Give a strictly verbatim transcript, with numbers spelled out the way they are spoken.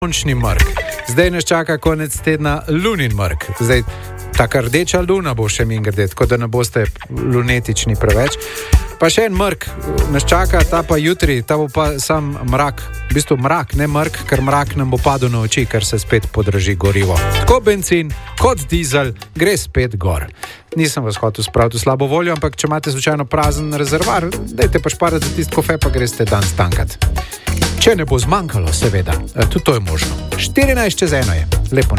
sončni mrk. Zdaj nas čaka konec tedna lunin mrk. Zdaj, taka rdeča luna bo še mingrdeti, tako da ne boste lunetični preveč. Pa še en mrk nas čaka, ta pa jutri, ta bo pa sam mrak. V bistvu mrak, ne mrk, ker mrak nam bo padel na oči, ker se spet podraži gorivo. Tako benzin, kot dizel, gre spet gor. Nisem vas hotel spraviti v slabo voljo, ampak če imate slučajno prazen rezervar, dajte pa šparati za tisti kofe, pa greste dan stankat. Če ne bo zmanjkalo, seveda, tudi to je možno. štirinajst čez eno je. Lepo.